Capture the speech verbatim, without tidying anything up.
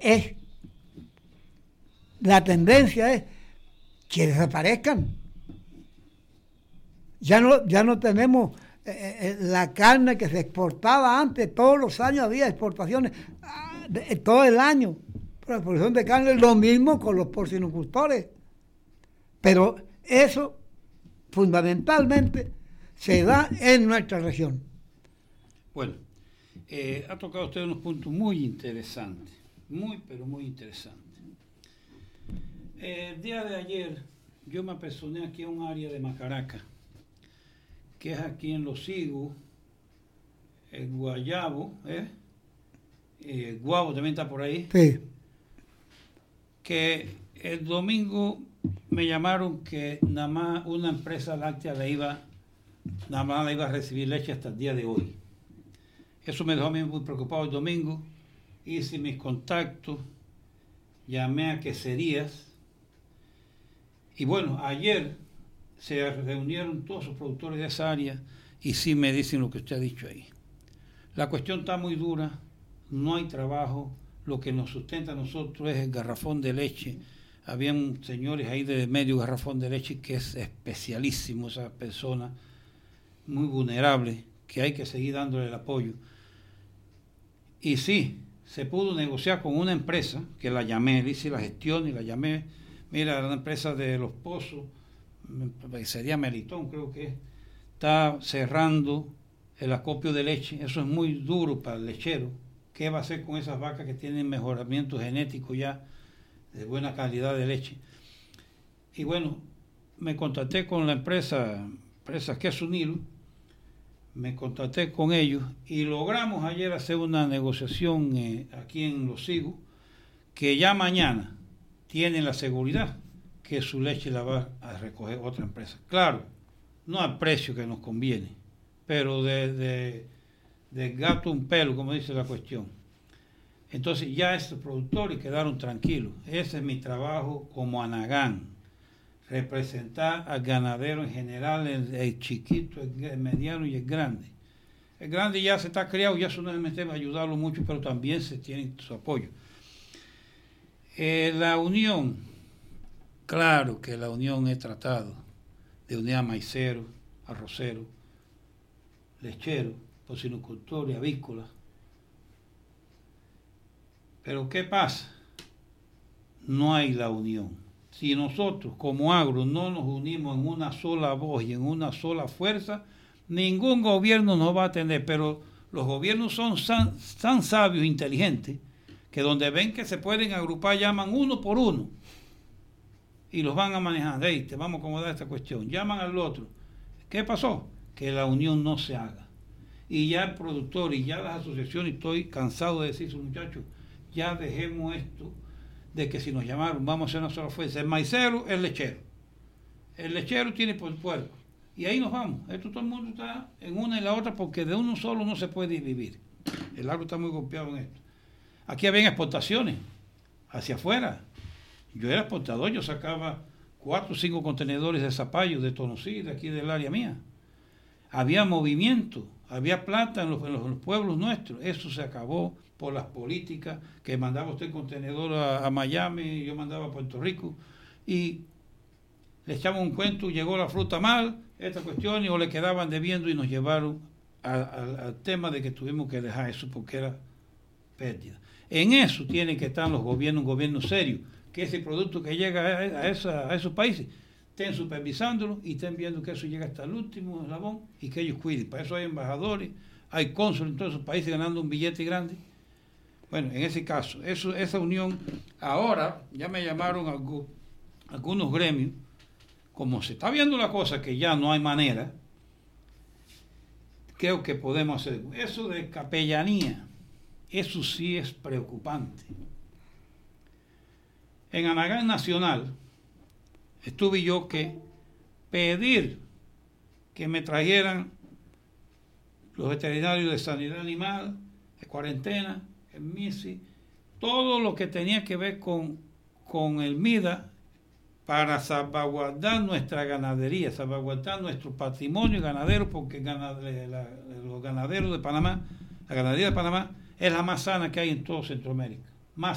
es, la tendencia es que desaparezcan. Ya no, ya no tenemos eh, eh, la carne que se exportaba antes, todos los años había exportaciones, ah, de, todo el año. Pero la exportación de carne es lo mismo con los porcinocultores. Pero eso fundamentalmente se da en nuestra región. Bueno, eh, ha tocado usted unos puntos muy interesantes, muy pero muy interesantes. Eh, el día de ayer yo me apersoné aquí a un área de Macaraca, que es aquí en Los Higos, el Guayabo, ¿eh? El Guabo también está por ahí. Sí. Que el domingo me llamaron que nada más una empresa láctea le iba, nada más le iba a recibir leche hasta el día de hoy. Eso me dejó a mí muy preocupado el domingo. Hice mis contactos, llamé a Queserías. Y bueno, ayer se reunieron todos los productores de esa área y sí me dicen lo que usted ha dicho ahí. La cuestión está muy dura, no hay trabajo, lo que nos sustenta a nosotros es el garrafón de leche. Habían señores ahí de medio garrafón de leche que es especialísimo, esa persona, muy vulnerable, que hay que seguir dándole el apoyo. Y sí, se pudo negociar con una empresa, que la llamé, le hice la gestión y la llamé. Mira, una empresa de Los Pozos, sería Melitón, creo que es, está cerrando el acopio de leche. Eso es muy duro para el lechero. ¿Qué va a hacer con esas vacas que tienen mejoramiento genético ya, de buena calidad de leche? Y bueno, me contacté con la empresa, empresa Queso Nilo, me contacté con ellos y logramos ayer hacer una negociación eh, aquí en Los Higos, que ya mañana tienen la seguridad que su leche la va a recoger otra empresa. Claro, no al precio que nos conviene, pero de, de, de gato un pelo, como dice la cuestión. Entonces ya estos productores quedaron tranquilos. Ese es mi trabajo como Anagán, representar al ganadero en general, el, el chiquito, el mediano y el grande. El grande ya se está criado, ya eso no es ayudarlo mucho, pero también se tiene su apoyo. Eh, la unión, claro que la unión he tratado de unir a maiceros, arroceros, lecheros, porcinocultores, avícolas. Pero ¿qué pasa? No hay la unión. Si nosotros como agro no nos unimos en una sola voz y en una sola fuerza, ningún gobierno nos va a atender. Pero los gobiernos son tan, tan sabios e inteligentes que donde ven que se pueden agrupar, llaman uno por uno y los van a manejar. Hey, te vamos a acomodar esta cuestión. Llaman al otro. ¿Qué pasó? Que la unión no se haga. Y ya el productor y ya las asociaciones, estoy cansado de decir, muchachos, ya dejemos esto de que si nos llamaron vamos a hacer una sola fuerza. El maicero, el lechero. El lechero tiene por puerco. Y ahí nos vamos. Esto todo el mundo está en una y la otra porque de uno solo no se puede vivir. El agro está muy golpeado en esto. Aquí había exportaciones hacia afuera. Yo era exportador, yo sacaba cuatro o cinco contenedores de zapallo de Tonosí, de aquí del área mía. Había movimiento, había plata en los, en los, en los pueblos nuestros. Eso se acabó por las políticas, que mandaba usted contenedor a, a Miami, yo mandaba a Puerto Rico, y le echaban un cuento, llegó la fruta mal, esta cuestión, y o le quedaban debiendo y nos llevaron al tema de que tuvimos que dejar eso porque era pérdida. En eso tienen que estar los gobiernos, un gobierno serio, que ese producto que llega a, a, esa, a esos países estén supervisándolo y estén viendo que eso llega hasta el último eslabón y que ellos cuiden. Para eso hay embajadores, hay cónsules en todos esos países ganando un billete grande. Bueno, en ese caso, eso, esa unión, ahora ya me llamaron algo, algunos gremios, como se está viendo la cosa que ya no hay manera, creo que podemos hacer eso de capellanía. Eso sí es preocupante. En Anagán Nacional estuve yo que pedir que me trajeran los veterinarios de sanidad animal, de cuarentena, el MISI, todo lo que tenía que ver con, con el MIDA para salvaguardar nuestra ganadería, salvaguardar nuestro patrimonio ganadero, porque ganad- la, los ganaderos de Panamá, la ganadería de Panamá es la más sana que hay en todo Centroamérica.